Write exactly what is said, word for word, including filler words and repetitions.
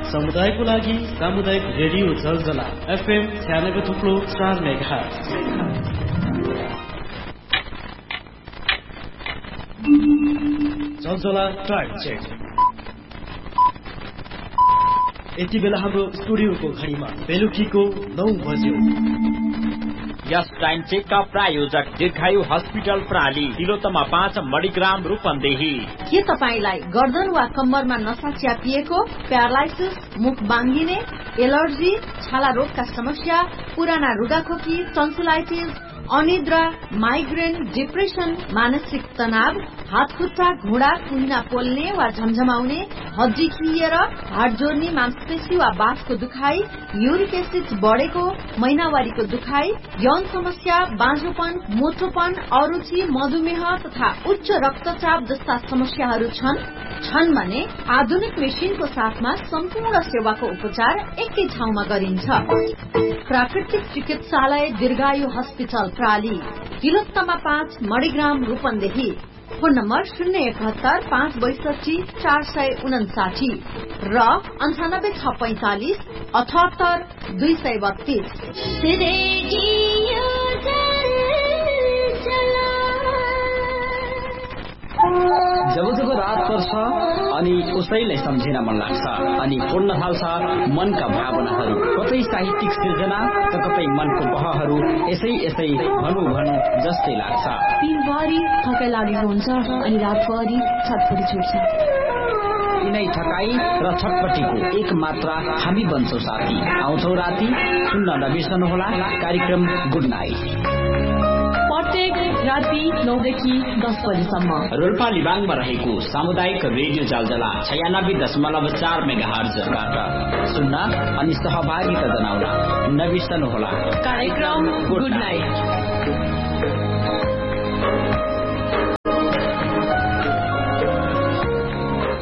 समुदायको लागि सामुदायिक रेडियो जलजला एफएम छ्यानब्बे थुप्रो चार मेगाहर्ज। जलजला टाइम चेक। यति बेला हाम्रो स्टुडियोको घडीमा बेलुकीको नौ बज्यो। यस टाइम चेकका प्रायोजक दीर्घायु हस्पिटल प्राली, तिलोत्तमा पाँच मणिग्राम रूपन्देही। के तपाईलाई गर्दन वा कम्मरमा नसा च्यापिएको, प्यारालाइसिस, मुख बाङ्गिने, एलर्जी, छाला रोगका समस्या, पुराना रुगाखोकी, टन्सिलाइटिस, अनिद्रा, माइग्रेन, डिप्रेसन, मानसिक तनाव, हात खुट्टा घुँडा कुहिना पोल्ने वा झमझमाउने, हड्डी खिएर हाड जोड्ने, मांसपेशी वा बाँसको दुखाइ, युरिक एसिड बढेको, महिनावारीको दुखाइ, यौन समस्या, बाँझोपन, मोटोपन, अरुचि, मधुमेह तथा उच्च रक्तचाप जस्ता समस्याहरू छन् छन् भने आधुनिक मेसिनको साथमा सम्पूर्ण सेवाको उपचार एकै ठाउँमा गरिन्छ। प्राकृतिक चिकित्सालय दीर्घायु हस्पिटल प्राली, तिलोत्तमा पाँच मणिग्राम रूपन्देही। फोन नम्बर शून्य एकहत्तर पाँच बैसठी चार सय उनासाठी र अन्ठानब्बे छ पैंतालिस अठहत्तर दुई सय बत्तीस। जब जब रात पर्छ अनि उसैलाई सम्झिन मन लाग्छ अनि पूर्ण थाल्छ मनका भावनाहरू, कतै साहित्यिक सृजना त कतै मनको बहहरू, यसै यसै भनु भनु जस्तै लाग्छ। दिनभरि थकाइ लागेको हुन्छ अनि रातभरि छटपटी छुट्छ। यिनै थकाई र छटपटीको एक मात्रा हामी बन्छौं साथी। आउँछौ राति, सुन्न नबिर्सनुहोला कार्यक्रम गुड नाइट। प्रत्येक राति नौदेखि दस बजेसम्म रोल्पा लिबाङमा रहेको सामुदायिक रेडियो जलजला छयानब्बे दशमलव चार मेगाहर्जबाट सुन्न अनि सहभागिता जनाउन नबिर्सनुहोला कार्यक्रम गुड नाइट।